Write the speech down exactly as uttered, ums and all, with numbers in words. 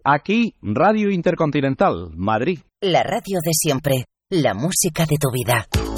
Aquí, Radio Intercontinental, Madrid. La radio de siempre, la música de tu vida.